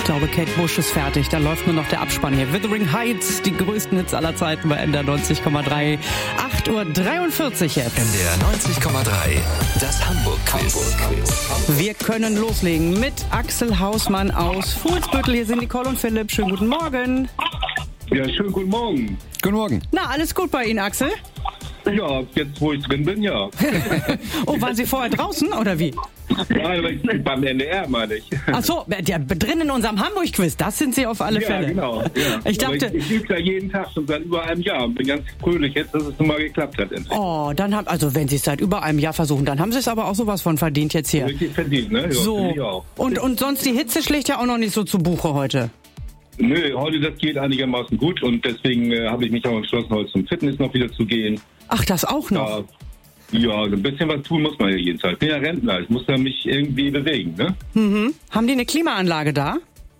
glaube, Kate Bush ist fertig. Da läuft nur noch der Abspann hier. Wuthering Heights, die größten Hits aller Zeiten bei NDR 90,3. 8:43 Uhr jetzt. NDR 90,3, das Hamburg-Quiz. Wir können loslegen mit Axel Hausmann aus Fuhlsbüttel. Hier sind Nicole und Philipp. Schönen guten Morgen. Ja, schönen guten Morgen. Guten Morgen. Na, alles gut bei Ihnen, Axel? Ja, jetzt wo ich drin bin, ja. Oh, waren Sie vorher draußen oder wie? Nein, aber ich bin beim NDR, meine ich. Ach so, ja, drin in unserem Hamburg-Quiz, das sind Sie auf alle Fälle. Ja, genau. Ja. Ich dachte... Ich übe ja jeden Tag schon seit über einem Jahr und bin ganz fröhlich jetzt, dass es nun mal geklappt hat. Endlich. Oh, also wenn Sie es seit über einem Jahr versuchen, dann haben Sie es aber auch sowas von verdient jetzt hier. Richtig verdient, ne? Ja, so, ich auch. Und sonst die Hitze schlägt ja auch noch nicht so zu Buche heute. Nö, heute das geht einigermaßen gut und deswegen habe ich mich auch entschlossen, heute zum Fitness noch wieder zu gehen. Ach, das auch noch? Ja, ein bisschen was tun muss man ja jeden Tag. Ich bin ja Rentner, ich muss ja mich irgendwie bewegen, ne? Mhm. Haben die eine Klimaanlage da?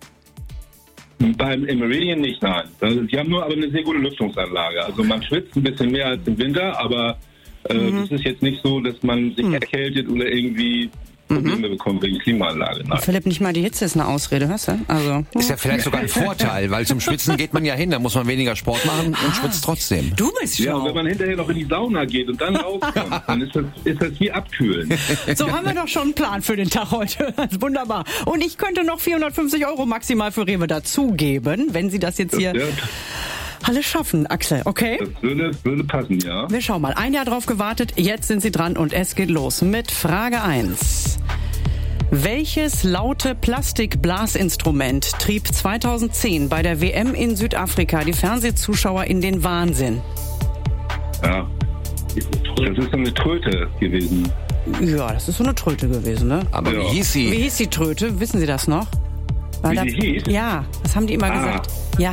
Beim Meridian nicht, nein. Die haben nur aber eine sehr gute Lüftungsanlage. Also man schwitzt ein bisschen mehr als im Winter, aber es ist jetzt nicht so, dass man sich erkältet oder irgendwie Probleme bekommt wegen Klimaanlage. Nein. Philipp, nicht mal die Hitze ist eine Ausrede, hörst du? Also. Ist ja vielleicht sogar ein Vorteil, weil zum Schwitzen geht man ja hin, da muss man weniger Sport machen und schwitzt trotzdem. Du bist schlau. Ja, und wenn man hinterher noch in die Sauna geht und dann rauskommt, dann ist das wie abkühlen. So, haben wir doch schon einen Plan für den Tag heute. Wunderbar. Und ich könnte noch 450 € maximal für Rewe dazugeben, wenn Sie das jetzt hier alles schaffen, Axel, okay? Das würde passen, ja. Wir schauen mal. Ein Jahr drauf gewartet, jetzt sind Sie dran und es geht los mit Frage 1. Welches laute Plastikblasinstrument trieb 2010 bei der WM in Südafrika die Fernsehzuschauer in den Wahnsinn? Ja, das ist so eine Tröte gewesen. Ja, das ist so eine Tröte gewesen, ne? Aber wie hieß sie? Wie hieß die Tröte? Wissen Sie das noch? Wie die hieß? Ja, das haben die immer gesagt. Ja.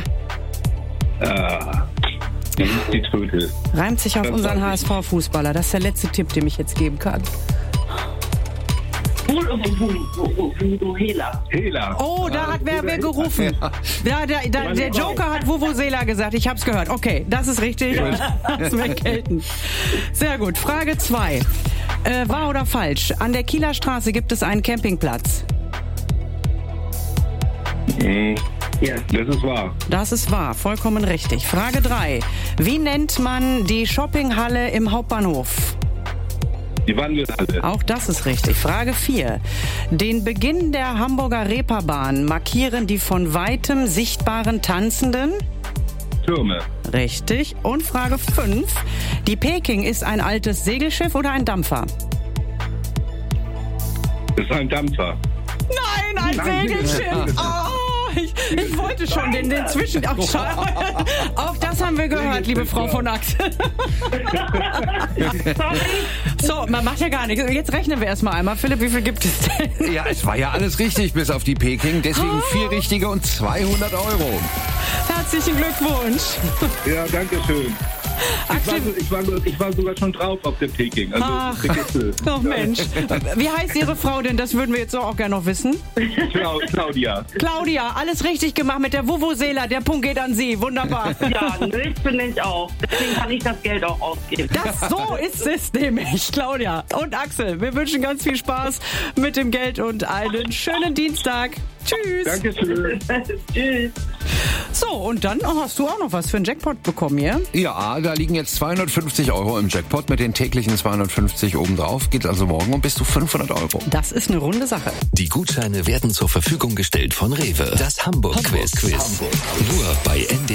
Wie hieß die Tröte? Reimt sich auf unseren HSV-Fußballer. Das ist der letzte Tipp, den ich jetzt geben kann. Hela. Oh, da hat wer gerufen. Ja, der Joker hat Vuvuzela gesagt. Ich hab's gehört. Okay, das ist richtig. Das weggelten. Sehr gut. Frage 2. Wahr oder falsch? An der Kieler Straße gibt es einen Campingplatz. Ja, das ist wahr. Das ist wahr. Vollkommen richtig. Frage 3. Wie nennt man die Shoppinghalle im Hauptbahnhof? Die Wandelhalle. Auch das ist richtig. Frage 4. Den Beginn der Hamburger Reeperbahn markieren die von weitem sichtbaren Tanzenden? Türme. Richtig. Und Frage 5. Die Peking ist ein altes Segelschiff oder ein Dampfer? Das ist ein Dampfer. Nein, ein Segelschiff. Oh. Ich wollte schon den Zwischenabschau. Auch das haben wir gehört, liebe Frau von Axel. So, man macht ja gar nichts. Jetzt rechnen wir erstmal einmal. Philipp, wie viel gibt es denn? Ja, es war ja alles richtig bis auf die Peking. Deswegen 4 richtige und 200 €. Herzlichen Glückwunsch. Ja, danke schön. Ich war sogar schon drauf auf der Peking. Also, ach Mensch. Wie heißt Ihre Frau denn? Das würden wir jetzt auch gerne noch wissen. Claudia. Claudia, alles richtig gemacht mit der Vuvuzela. Der Punkt geht an Sie. Wunderbar. Ja, ich bin ich auch. Deswegen kann ich das Geld auch ausgeben. So ist es nämlich, Claudia. Und Axel, wir wünschen ganz viel Spaß mit dem Geld und einen schönen Dienstag. Tschüss. Dankeschön. Tschüss. So, und dann hast du auch noch was für einen Jackpot bekommen, ja? Ja, da liegen jetzt 250 € im Jackpot mit den täglichen 250 obendrauf. Geht also morgen um bis zu 500 €. Das ist eine runde Sache. Die Gutscheine werden zur Verfügung gestellt von Rewe. Das Hamburg-Quiz. Nur bei NDR.